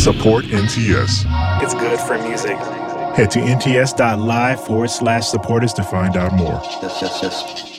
Support NTS. It's good for music. Head to nts.live/supporters to find out more. Yes.